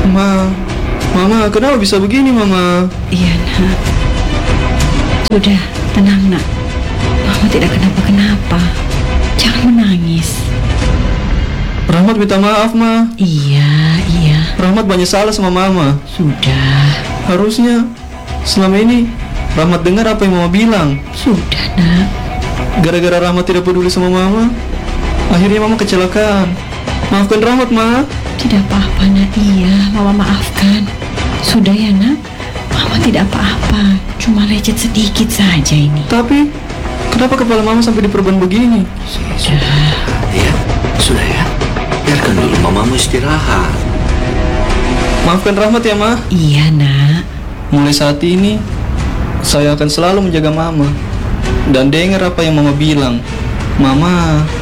Mama, kenapa bisa begini, Mama? Iya, nak. Sudah, tenang, nak. Mama tidak kenapa-kenapa. Jangan menangis. Rahmat minta maaf, Ma. Iya. Rahmat banyak salah sama Mama. Sudah, Harusnya selama ini Rahmat dengar apa yang Mama bilang. sudah, nak. Gara-gara Rahmat tidak peduli sama Mama, akhirnya Mama kecelakaan. Maafkan Rahmat, Ma. Tidak apa-apa, nak. Iya, Mama maafkan. Sudah ya, nak. Mama tidak apa-apa. Cuma lecet sedikit saja ini. Tapi kenapa kepala Mama sampai diperban begini? Ya, sudah ya. Biarkan dulu mamamu istirahat. Maafkan Rahmat ya, Ma. Iya, nak. Mulai saat ini saya akan selalu menjaga Mama dan dengar apa yang Mama bilang. Mama